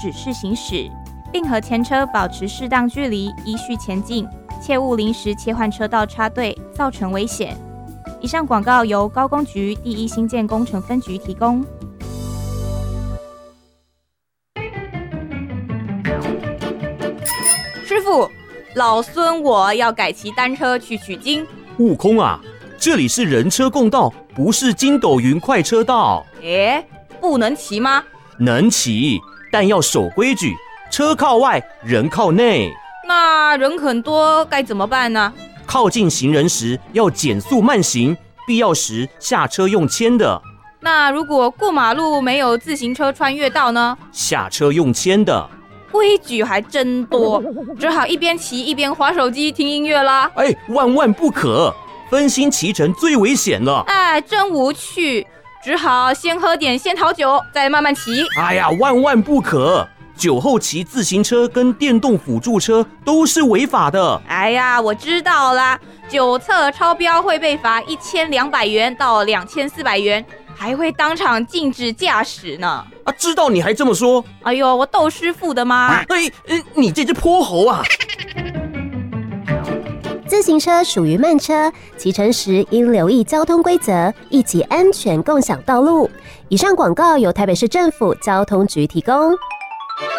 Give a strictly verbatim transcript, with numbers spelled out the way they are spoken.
指示行驶，并和前车保持适当距离，依序前进，切勿临时切换车道插队，造成危险。以上广告由高工局第一新建工程分局提供。师傅，老孙我要改骑单车去取经。 悟空啊，这里是人车共道，不是筋斗云快车道。 诶，不能骑吗？ 能骑，但要守规矩，车靠外，人靠内。 那人很多该怎么办呢？ 靠近行人时要减速慢行，必要时下车用牵的。 那如果过马路没有自行车穿越道呢？ 下车用牵的。 规矩还真多，只好一边骑一边滑手机听音乐啦。 哎，万万不可，分心骑乘最危险了。 哎，真无趣，只好先喝点仙桃酒，再慢慢骑。 哎呀，万万不可，酒后骑自行车跟电动辅助车都是违法的。 哎呀，我知道啦，酒测超标会被罚一千两百元到两千四百元，还会当场禁止驾驶呢。 啊，知道你还这么说？ 哎呦，我窦师傅的吗？ 哎，你这只泼猴啊！ 自行车属于慢车，骑乘时应留意交通规则，一起安全共享道路。以上广告由台北市政府交通局提供。